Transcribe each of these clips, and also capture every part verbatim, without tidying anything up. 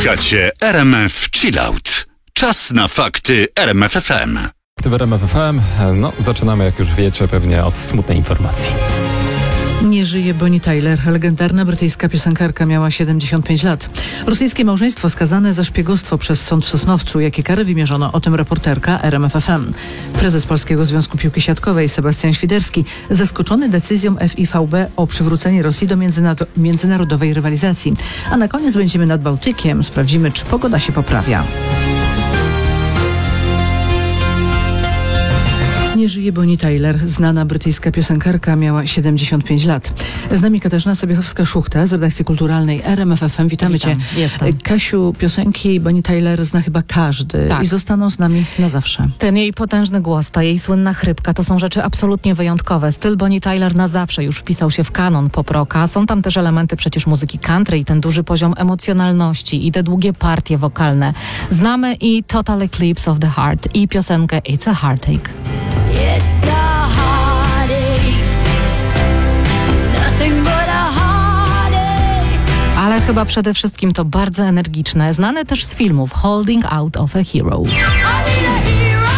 Słuchacie R M F Chillout. Czas na fakty R M F F M. W R M F F M, no zaczynamy, jak już wiecie, pewnie od smutnej informacji. Nie żyje Bonnie Tyler. Legendarna brytyjska piosenkarka miała siedemdziesiąt pięć lat. Rosyjskie małżeństwo skazane za szpiegostwo przez sąd w Sosnowcu. Jakie kary wymierzono? O tym reporterka R M F F M. Prezes Polskiego Związku Piłki Siatkowej Sebastian Świderski zaskoczony decyzją F I V B o przywrócenie Rosji do międzynarodowej rywalizacji. A na koniec będziemy nad Bałtykiem. Sprawdzimy, czy pogoda się poprawia. Nie żyje Bonnie Tyler. Znana brytyjska piosenkarka miała siedemdziesiąt pięć lat. Z nami Katarzyna Sobiechowska-Szuchta z redakcji kulturalnej R M F F M. Witamy Witam, Cię. jestem. Kasiu, piosenki Bonnie Tyler zna chyba każdy Tak. i zostaną z nami na zawsze. Ten jej potężny głos, ta jej słynna chrypka, to są rzeczy absolutnie wyjątkowe. Styl Bonnie Tyler na zawsze już wpisał się w kanon pop rocka. Są tam też elementy przecież muzyki country i ten duży poziom emocjonalności i te długie partie wokalne. Znamy i Total Eclipse of the Heart i piosenkę It's a Heartache. It's a heartache, nothing but a heartache. Ale chyba przede wszystkim to bardzo energiczne, znane też z filmów Holding Out of a Hero. I need a hero.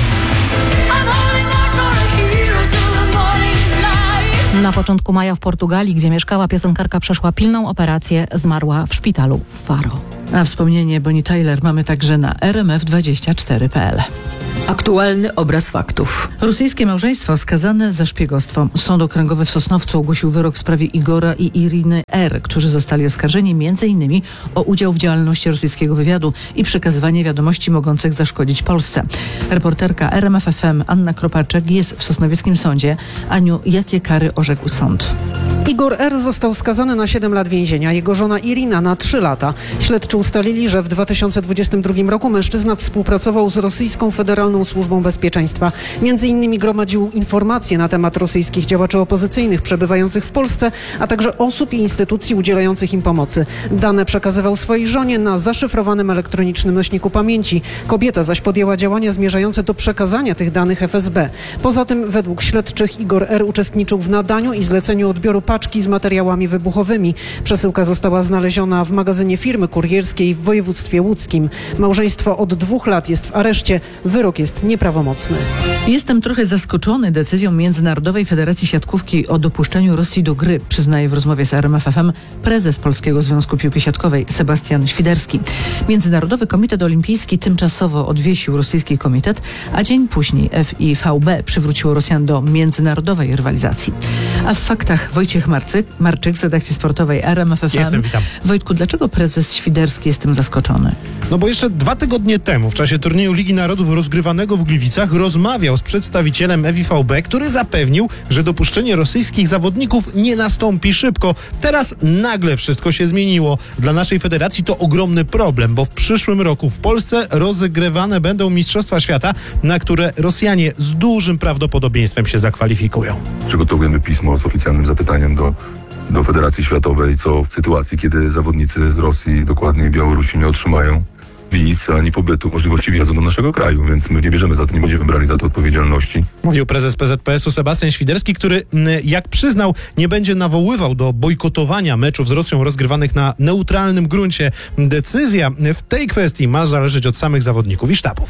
I'm holding out for a hero till the morning light. Na początku maja w Portugalii, gdzie mieszkała, piosenkarka przeszła pilną operację, zmarła w szpitalu w Faro. A wspomnienie Bonnie Tyler mamy także na r m f dwadzieścia cztery kropka p l. Aktualny obraz faktów. Rosyjskie małżeństwo skazane za szpiegostwo. Sąd okręgowy w Sosnowcu ogłosił wyrok w sprawie Igora i Iriny R., którzy zostali oskarżeni między innymi o udział w działalności rosyjskiego wywiadu i przekazywanie wiadomości mogących zaszkodzić Polsce. Reporterka R M F F M Anna Kropaczek jest w sosnowieckim sądzie. Aniu, jakie kary orzekł sąd? Igor R. został skazany na siedem lat więzienia, jego żona Irina na trzy lata. Śledczy ustalili, że w dwa tysiące dwudziestym drugim roku mężczyzna współpracował z Rosyjską Federalną Służbą Bezpieczeństwa. Między innymi gromadził informacje na temat rosyjskich działaczy opozycyjnych przebywających w Polsce, a także osób i instytucji udzielających im pomocy. Dane przekazywał swojej żonie na zaszyfrowanym elektronicznym nośniku pamięci. Kobieta zaś podjęła działania zmierzające do przekazania tych danych F S B. Poza tym według śledczych Igor R. uczestniczył w nadaniu i zleceniu odbioru paczki z materiałami wybuchowymi. Przesyłka została znaleziona w magazynie firmy kurierskiej w województwie łódzkim. Małżeństwo od dwóch lat jest w areszcie. Wyrok jest nieprawomocny. Jestem trochę zaskoczony decyzją Międzynarodowej Federacji Siatkówki o dopuszczeniu Rosji do gry, przyznaje w rozmowie z R M F F M prezes Polskiego Związku Piłki Siatkowej Sebastian Świderski. Międzynarodowy Komitet Olimpijski tymczasowo odwiesił rosyjski komitet, a dzień później F I V B przywróciło Rosjan do międzynarodowej rywalizacji. A w faktach Wojciech Marczyk, Marczyk z redakcji sportowej R M F F M. Jestem, witam. Wojtku, dlaczego prezes Świderski jest tym zaskoczony? No bo jeszcze dwa tygodnie temu, w czasie turnieju Ligi Narodów rozgrywanego w Gliwicach, rozmawiał z przedstawicielem F I V B, który zapewnił, że dopuszczenie rosyjskich zawodników nie nastąpi szybko. Teraz nagle wszystko się zmieniło. Dla naszej federacji to ogromny problem, bo w przyszłym roku w Polsce rozgrywane będą Mistrzostwa Świata, na które Rosjanie z dużym prawdopodobieństwem się zakwalifikują. Przygotowujemy pismo z oficjalnym zapytaniem do, do Federacji Światowej, co w sytuacji, kiedy zawodnicy z Rosji, dokładnie Białorusi, nie otrzymają wiz ani pobytu, możliwości wjazdu do naszego kraju, więc my nie bierzemy za to, nie będziemy brali za to odpowiedzialności. Mówił prezes P Z P S u Sebastian Świderski, który, jak przyznał, nie będzie nawoływał do bojkotowania meczów z Rosją rozgrywanych na neutralnym gruncie. Decyzja w tej kwestii ma zależeć od samych zawodników i sztabów.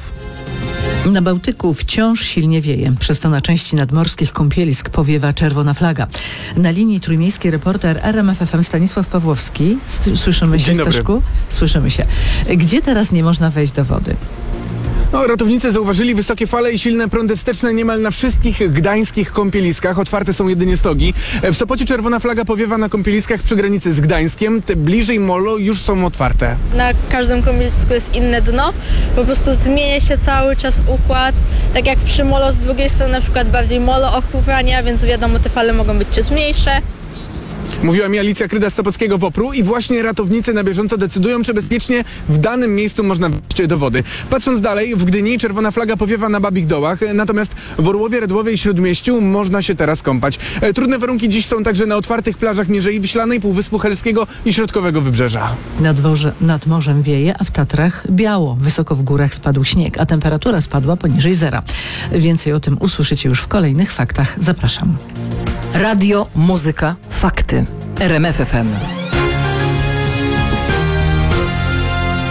Na Bałtyku wciąż silnie wieje. Przez to na części nadmorskich kąpielisk powiewa czerwona flaga. Na linii trójmiejski reporter R M F F M Stanisław Pawłowski. Słyszymy się, Staszku? Słyszymy się. Gdzie teraz nie można wejść do wody? No, ratownicy zauważyli wysokie fale i silne prądy wsteczne niemal na wszystkich gdańskich kąpieliskach. Otwarte są jedynie stogi. W Sopocie czerwona flaga powiewa na kąpieliskach przy granicy z Gdańskiem. Te bliżej molo już są otwarte. Na każdym kąpielisku jest inne dno. Po prostu zmienia się cały czas układ. Tak jak przy molo z drugiej strony na przykład bardziej molo ochłania, więc wiadomo, te fale mogą być ciut mniejsze. Mówiła mi Alicja Kryda z Sopockiego Wopru i właśnie ratownicy na bieżąco decydują, czy bezpiecznie w danym miejscu można wejść do wody. Patrząc dalej, w Gdyni czerwona flaga powiewa na Babich Dołach, natomiast w Orłowie, Redłowie i Śródmieściu można się teraz kąpać. Trudne warunki dziś są także na otwartych plażach Mierzei Wiślanej, Półwyspu Helskiego i Środkowego Wybrzeża. Nad, worze, nad morzem wieje, a w Tatrach biało. Wysoko w górach spadł śnieg, a temperatura spadła poniżej zera. Więcej o tym usłyszycie już w kolejnych faktach. Zapraszam. Radio, muzyka, fakty. R M F F M.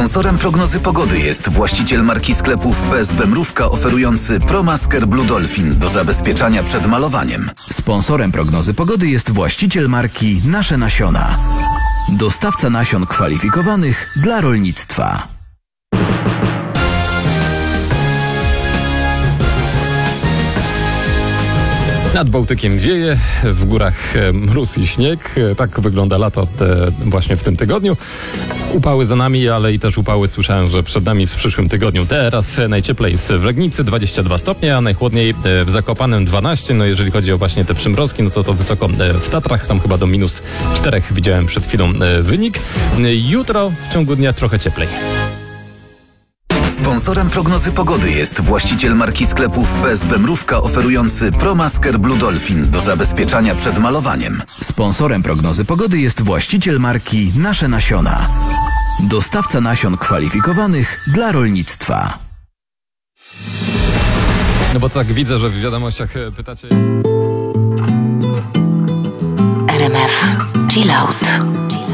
Sponsorem prognozy pogody jest właściciel marki sklepów P S B Mrówka oferujący ProMasker Blue Dolphin do zabezpieczania przed malowaniem. Sponsorem prognozy pogody jest właściciel marki Nasze Nasiona. Dostawca nasion kwalifikowanych dla rolnictwa. Nad Bałtykiem wieje, w górach e, mróz i śnieg. E, Tak wygląda lato e, właśnie w tym tygodniu. Upały za nami, ale i też upały słyszałem, że przed nami w przyszłym tygodniu. Teraz e, najcieplej jest w Legnicy dwadzieścia dwa stopnie, a najchłodniej e, w Zakopanem dwanaście. No jeżeli chodzi o właśnie te przymrozki, no to to wysoko e, w Tatrach, tam chyba do minus czterech widziałem przed chwilą e, wynik. E, Jutro w ciągu dnia trochę cieplej. Sponsorem prognozy pogody jest właściciel marki sklepów P S B Mrówka oferujący ProMasker Blue Dolphin do zabezpieczania przed malowaniem. Sponsorem prognozy pogody jest właściciel marki Nasze Nasiona. Dostawca nasion kwalifikowanych dla rolnictwa. No bo tak widzę, że w wiadomościach e, pytacie... R M F Chill Out.